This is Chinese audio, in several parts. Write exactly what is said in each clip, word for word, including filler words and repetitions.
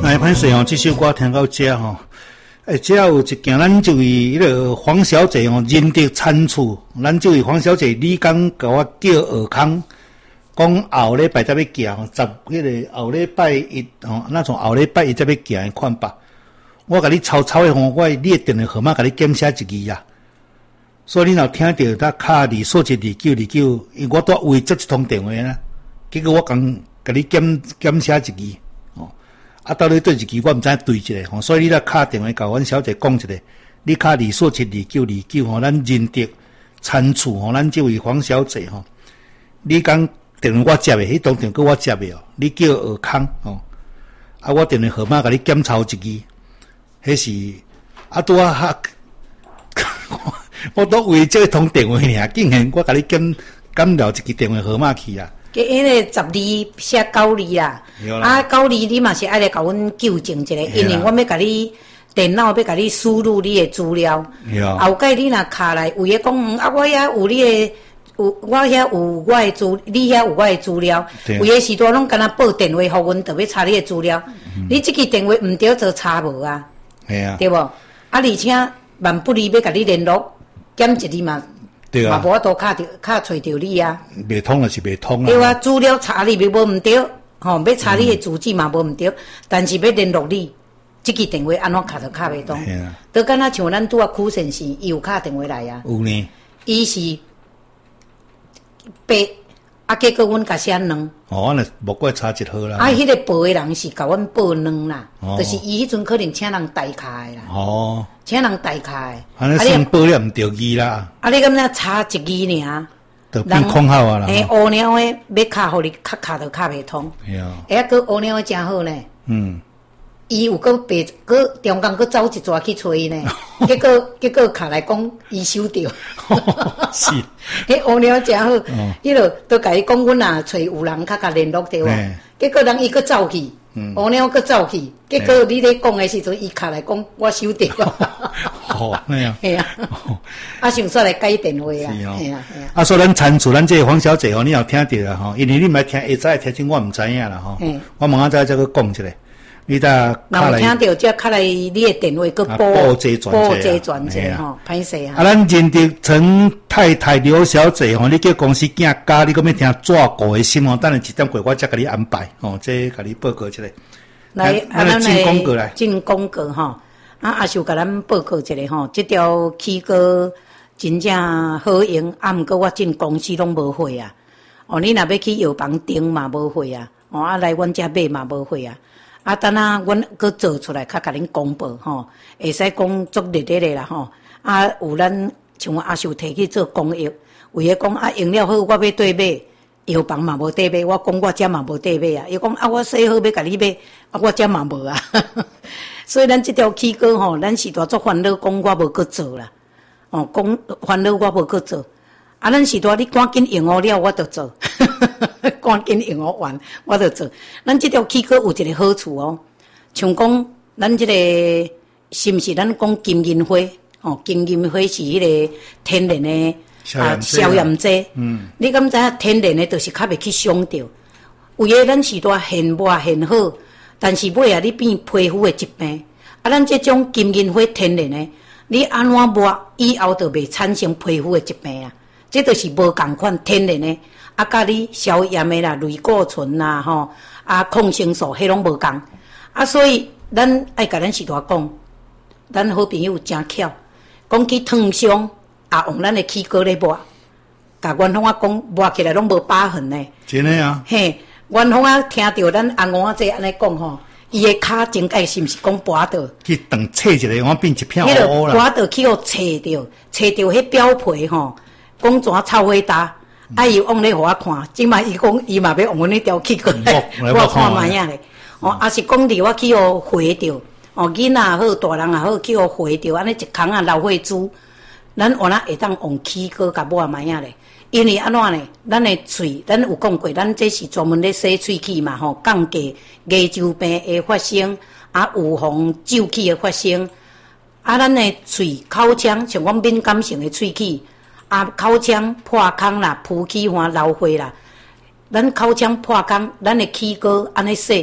来歹势吼，这首歌听到这吼，诶，这有一件咱这位迄个黄小姐吼，认得参处，咱这位黄小姐，你讲甲我叫尔康，讲后礼拜才要行，十迄个后礼拜一吼，那从后礼拜一才要行的款吧。我甲你草草的吼，我你的电话号码甲你减写一字啊。所以你若听到他卡二数一二九二九，因我拄为接一通电话啦，结果我讲甲你减减写一字。啊，到底对一支我毋知对一下吼，所以你来敲电话甲阮小姐讲一下，你敲二数七二九二九吼，咱认得参处吼，咱这位黄小姐吼，你讲电话我接的，迄通电话我接的哦，你叫尔康哦，啊，我电话号码甲你检抄一支，迄是啊，拄啊哈，我都为这通电话尔，竟然我甲你检检了一支电话号码去啊！ 个迄个十二写九二啦，啊九二你嘛是爱来甲阮纠正一下，因为我要甲你电脑要甲你输入你的资料，后盖你若卡来有诶讲啊，我遐有你诶有我遐有我诶资，你遐有我诶资料，有诶时阵拢敢若报电话互阮，特别查你诶资料，嗯、你即支电话毋对做查无啊，对无？啊而且万不离要甲你联络，减一日嘛。对啊，嘛无法度卡着卡找着你啊！ 袂通就是袂通啊！ 对啊，资料查你无毋对，吼、哦，要查你的资质嘛无毋对，但是要联络你，即支电话安怎卡都卡袂通。係啊，都敢若像咱拄啊苦先生，伊有卡电话来啊。有呢。伊是八，啊，结果阮甲写两。 哦，我若无过差一号啦。 啊，迄、那个报的人是甲阮报两啦，哦、就是伊迄阵可能请人代卡的啦。哦。请人代卡的， 安尼算报了毋着字啦。 啊，你敢若差一字尔？ 就变空号啊啦。 诶，乌鸟的要卡互你卡卡都卡袂通。系啊。诶，个乌鸟的真好呢。嗯。伊有个白个中间个走一抓去找伊呢，结果结果卡来讲伊收着。是。迄乌鸟真好，迄落都甲伊讲，阮若找有人较甲联络着我，结果人伊个走去。乌鸟个走去，结果你咧讲的时阵，伊卡来讲，我收着。 好，那样。系啊， 啊，想说来改电话啦。是哦。系啊，系啊。 啊，所以咱参厝，咱这个黄小姐哦，你也听到啦吼，因为你毋爱听，下早听清我毋知影啦吼。嗯。我问下再再去讲一下，你搭卡来。若有听到，则卡来你的电话个报这转报这转者吼，歹势啊。 啊，咱认得陈太太刘小姐吼，你叫公司囝家，你搁要听抓狗的心哦，等下一点过我再甲你安排哦，这甲你报告一下。 来，啊，咱进广告来，进广告吼。啊，阿秀甲咱报告一下吼，这条起膏真正好用，啊，毋过我进公司拢无货啊。哦，你若要去药房订嘛无货啊，哦，啊来阮遮买嘛无货啊。啊，等下阮搁做出来，较甲恁公布吼，会使讲足日日的啦吼。啊，有咱像阿秀摕去做公益，为了讲啊用了好，我要对买。药房嘛无得买，我讲我遮嘛无得买啊。伊讲啊，我洗好要甲你买，啊我遮嘛无啊。所以咱这条起膏吼，咱是大做烦恼，讲我无去做啦。哦，讲烦恼我无去做，啊，咱是大你赶紧用好了，我就做。赶紧用好完，我就做。咱这条起膏有一个好处哦，像讲咱这个是毋是咱讲金银花？哦，金银花是迄个天然的。啊，消炎剂，嗯，你敢知影天然的，就是较袂去伤着。有诶，咱是多现抹现好，但是尾啊，你变皮肤的疾病。啊，咱这种金银花天然的，你安怎抹以后就袂产生皮肤的疾病啊？这就是无共款天然的，啊，甲你消炎的啦、类固醇啦、吼啊抗生素，迄拢无共。啊，所以咱爱甲咱是多讲，咱好朋友真巧，讲去烫伤。啊，用咱的起膏咧抹，甲阮拢啊讲抹起来拢无疤痕呢。 真诶啊！ 嘿，阮拢啊听到咱阿五仔这安尼讲吼，伊的骹真解是毋是讲拔到？ 去当切一个，我变一片乌乌啦。 拔到去互切着，切着迄表皮吼，讲怎臭火大，啊伊往咧互我看，即摆伊讲伊嘛要用阮迄条起膏来，我看卖影咧。哦，啊是讲伫我去互回着，哦囡仔好，大人也好，去互回着，安尼一空啊老血珠。咱原来会当用起膏甲抹卖影咧，因为安怎呢？咱的喙，咱有讲过，咱这是专门咧洗喙齿嘛吼，降低牙周病的发生，啊，预防皱气的发生。啊，咱的喙、口腔像阮敏感性的喙齿，啊，口腔破空啦、浮起花、流血啦，咱口腔破空，咱的起膏安尼洗，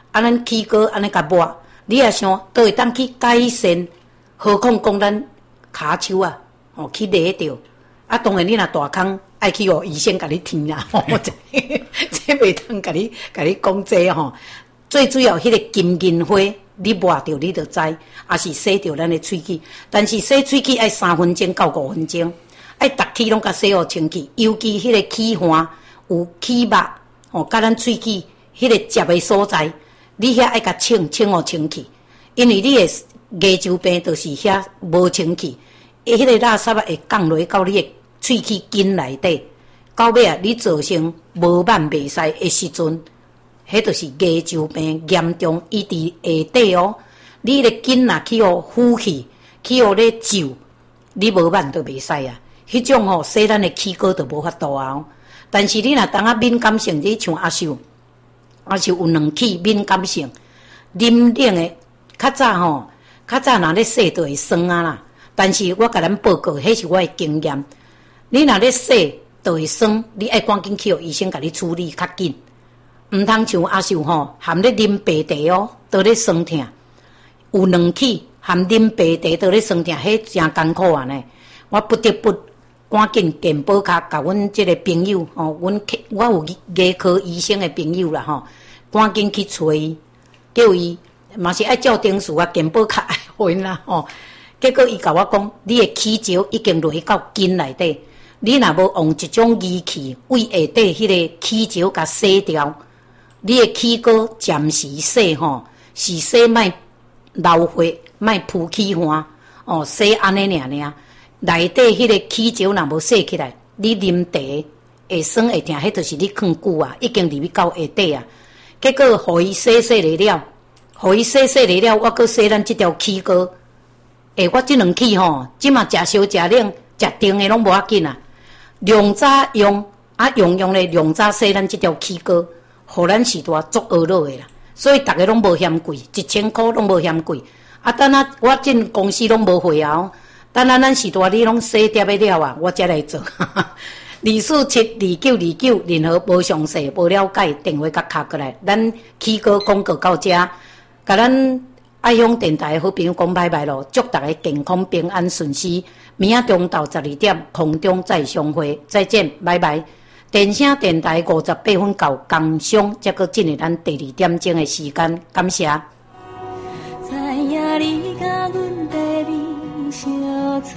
啊，咱起锅安尼甲抹，你也想都会当去改善，何况讲咱骹手啊，哦去勒着，啊，当然你若大空爱去哦医生甲你听啦，吼、哦，这这袂当甲你甲你讲这吼、哦，最主要迄个金银花。你抹着你就知，也是洗着咱的喙齿。但是洗喙齿爱三分钟到五分钟，爱逐天拢甲洗互清气。尤其迄个齿环有齿肉，吼，甲咱喙齿迄个接的所在，你遐爱甲清清互清气。因为你的牙周病就是遐无清气，迄个垃圾啊会降落到你的喙齿筋内底。到尾啊，你造成无慢袂使的时阵。迄就是牙周病严重，伊伫下底哦。你的筋若去互呼气，去互咧揪，你无慢都袂使啊。迄种吼、哦，洗咱的齿膏都无法度啊、哦。但是你若当啊敏感性，你像阿秀，阿秀有两齿敏感性，啉冷的较早吼，较早若咧洗就会酸啊啦。但是我甲咱报告，迄是我的经验。你若咧洗就会酸，你爱赶紧去互医生甲你处理较紧。毋通像阿秀吼，含咧啉白茶哦，都咧酸痛。有两齿含啉白茶都咧酸痛，迄真艰苦啊呢！我不得不赶紧健保卡，甲阮即个朋友吼，阮我有牙科医生的朋友啦吼，赶紧去找伊，叫伊嘛是爱照定数啊，健保卡爱互因啦吼。结果伊甲我讲，你的齿石已经落去到筋内底，你若无用一种仪器为下底迄个齿石甲洗掉。你的齿膏暂时洗吼，是洗卖流血，卖浮齿环哦，洗安尼尔尔。内底迄个齿石若无洗起来，你啉茶会酸会痛，迄就是你放久啊，已经入去到下底啊。结果互伊洗洗来了，互伊洗洗来了，我搁洗咱即条齿膏。诶，我即两齿吼，即嘛食烧食冷食甜的拢无要紧啊。量早用啊，用用咧量早洗咱即条齿膏。互咱时代足恶落的啦，所以逐个拢无嫌贵，一千箍拢无嫌贵。啊，等下我进公司拢无会啊，等下咱时代你拢洗掉的了啊，我才来做。二四七二九二九，任何无详细、无了解，电话甲敲过来，咱起个广告到这，甲咱爱乡电台的好朋友讲拜拜咯，祝大家健康平安顺遂。明仔中昼十二点空中再相会，再见，拜拜。电声电台五十八分到工商，才搁进入咱第二点钟的时间，感谢。知影你甲阮baby相找，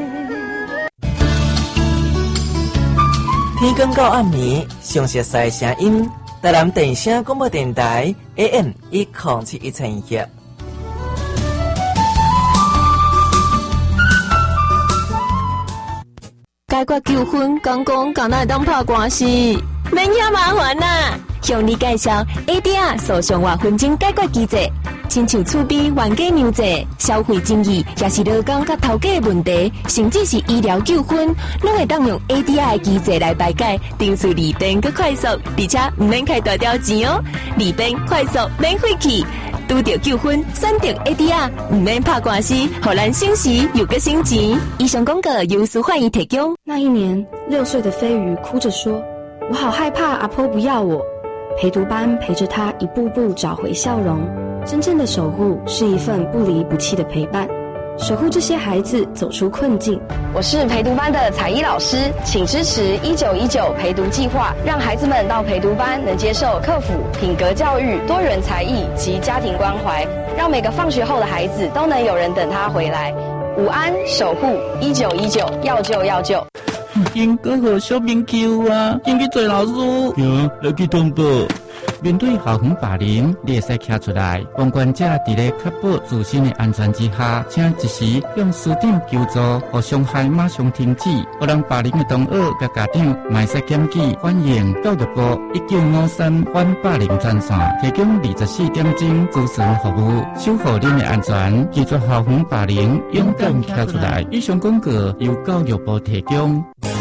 天光到暗暝，详细赛声音，台南电声广播电台 A M 一零七一千一。 解决纠纷，讲讲敢若会当拍官司，免遐麻烦啦。向你介绍 A D R 诉讼或纷争解决机制，亲像厝边冤家娘债、消费争议，也是劳工甲头家的问题，甚至是医疗纠纷，拢会当用 A D R 的机制来排解，程序利便佮快速，而且唔免开大条钱哦，利便快速免费气。拄到纠纷，选择 A D R， 唔免拍官司，互咱省时又搁省钱。以上广告由苏焕仪提供。 那一年，六岁的飞鱼哭着说：“我好害怕阿婆不要我。”陪读班陪着他一步步找回笑容。真正的守护是一份不离不弃的陪伴，守护这些孩子走出困境。 我是陪读班的彩衣老师，请支持一九一九陪读计划，让孩子们到陪读班能接受课辅、品格教育、多元才艺及家庭关怀，让每个放学后的孩子都能有人等他回来。午安，守护一九一九，要救要救。 应该和小明求啊，应该做老师。嗯，来去通报。面对校园霸凌，你会使站出来，旁观者伫咧确保自身的安全之下，请及时向师长求助，互伤害马上停止。有人霸凌的同学甲家长，卖使检举反映教育部一九五三反霸凌专线，提供二十四点钟咨询服务，守护恁的安全，拒绝校园霸凌，勇敢站出来。以上广告由教育部提供。